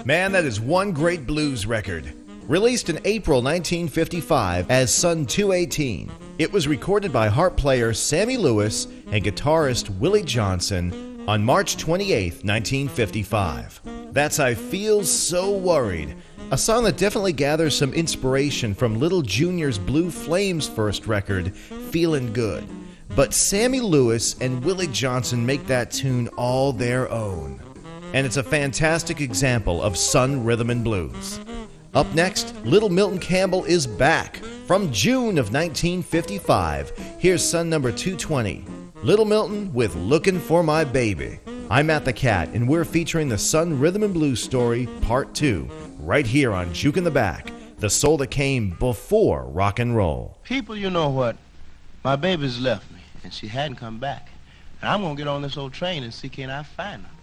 Man, that is one great blues record. Released in April 1955 as Sun 218, it was recorded by harp player Sammy Lewis and guitarist Willie Johnson on March 28, 1955. That's I Feel So Worried, a song that definitely gathers some inspiration from Little Junior's Blue Flames' first record, Feelin' Good. But Sammy Lewis and Willie Johnson make that tune all their own. And it's a fantastic example of Sun rhythm and blues. Up next, Little Milton Campbell is back. From June of 1955, here's Sun number 220, Little Milton with Lookin' for My Baby. I'm Matt the Cat, and we're featuring the Sun Rhythm and Blues Story, Part 2, right here on Juke in the Back, the soul that came before rock and roll. People, you know what? My baby's left me, and she hadn't come back. And I'm going to get on this old train and see can I find her.